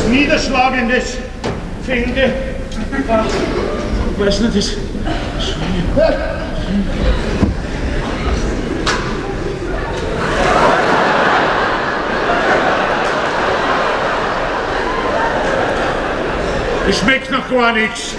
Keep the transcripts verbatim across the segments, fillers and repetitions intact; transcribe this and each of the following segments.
Niederschlagendes finde. Ich weiß nicht, das... Es schmeckt noch gar nichts.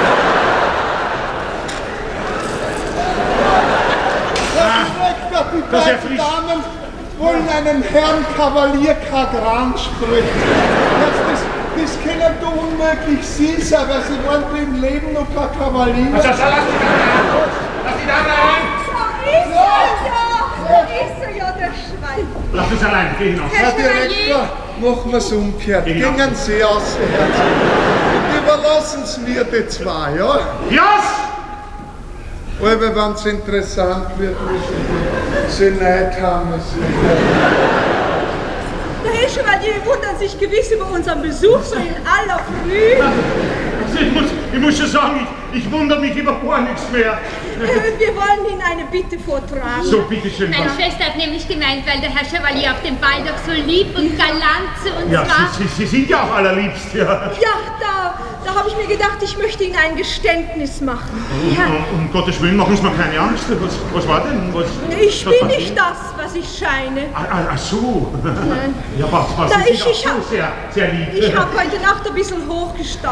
Das schmeckt doch, die Das ist ja beiden frisch. Damen wollen einen Herrn Kavalier Kagran sprechen. Das, das, das können doch unmöglich Sie sein, weil Sie waren im Leben noch kein Kavalier. Also, lass die Dame rein! Lass die Dame rein! Da ist er ja! Da ist er ja, der Schwein. Lass uns allein, geh hinaus. Herr Direktor, machen wir es umgekehrt. Genau. Gingen Sie aus, Herr. Und überlassen Sie mir die zwei, ja? Yes! Aber wenn es interessant wird, müssen Sie nicht haben. Der Herr Chevalier wundert sich gewiss über unseren Besuch so in aller Früh. Also ich, muss, ich muss schon sagen, ich, ich wundere mich über gar nichts mehr. Äh, Wir wollen Ihnen eine Bitte vortragen. So, bitteschön. Meine was? Schwester hat nämlich gemeint, weil der Herr Chevalier auf dem Ball doch so lieb und galant zu uns Ja, war. Sie, Sie, Sie sind ja auch allerliebst, ja. Ja, da, da habe ich mir gedacht, ich möchte Ihnen ein Geständnis machen. Ja, Um, um Gottes Willen, machen Sie mir keine Angst. Was, was war denn? Was, ich was bin passiert? nicht das, was ich scheine. Ah, ah, ach so. Nein. Ja, was, was Da Sie ich- sind auch ich so hab- sehr, sehr lieb. Ich habe heute Nacht ein bisschen hochgestanden.